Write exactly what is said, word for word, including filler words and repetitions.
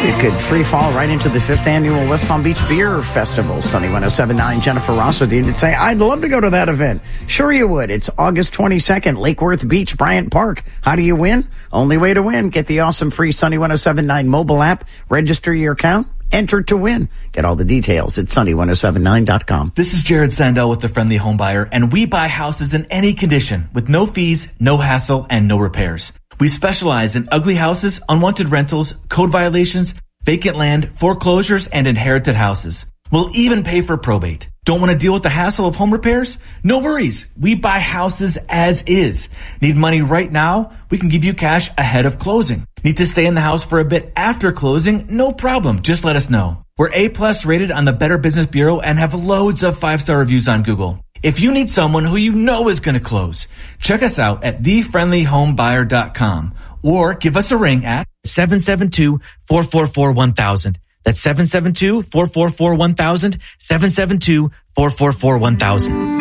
It could free fall right into the fifth annual West Palm Beach Beer Festival. Sunny one oh seven point nine, Jennifer Ross with you to say, I'd love to go to that event. Sure you would. It's August twenty-second, Lake Worth Beach, Bryant Park. How do you win? Only way to win. Get the awesome free Sunny one oh seven point nine mobile app. Register your account. Enter to win. Get all the details at sunny one oh seven nine dot com. This is Jared Sandell with the Friendly Home Buyer, and we buy houses in any condition with no fees, no hassle, and no repairs. We specialize in ugly houses, unwanted rentals, code violations, vacant land, foreclosures, and inherited houses. We'll even pay for probate. Don't want to deal with the hassle of home repairs? No worries. We buy houses as is. Need money right now? We can give you cash ahead of closing. Need to stay in the house for a bit after closing? No problem. Just let us know. We're A-plus rated on the Better Business Bureau and have loads of five-star reviews on Google. If you need someone who you know is going to close, check us out at the friendly home buyer dot com or give us a ring at seven seven two, four four four, one thousand. That's seven seven two, four four four, one thousand, seven seven two, four four four, one thousand.